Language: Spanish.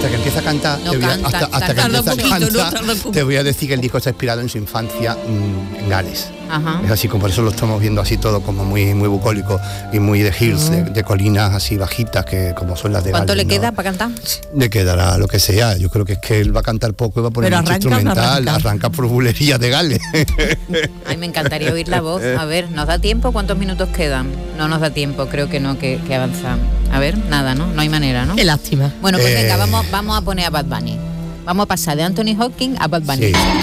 hasta que empieza a cantar, No te voy a- canta, hasta que tarda empieza a poquito, no cantar, tarda poquito. te voy a decir que el disco está inspirado en su infancia en Gales. Ajá. Es así, como por eso lo estamos viendo así todo como muy bucólico y muy de hills, de colinas así bajitas, que como son las de ¿Cuánto Gales, le ¿no? queda para cantar? Le quedará lo que sea. Yo creo que es que él va a cantar poco y va a poner Pero mucho arranca o no instrumental, arranca por bulerías de Gales. Ay, me encantaría oír la voz. A ver, ¿nos da tiempo? ¿Cuántos minutos quedan? No nos da tiempo, creo que no, que avanzamos. A ver, nada, ¿no? No hay manera, ¿no? Qué lástima. Bueno, pues venga, vamos a poner a Bad Bunny. Vamos a pasar de Anthony Hopkins a Bad Bunny. Sí.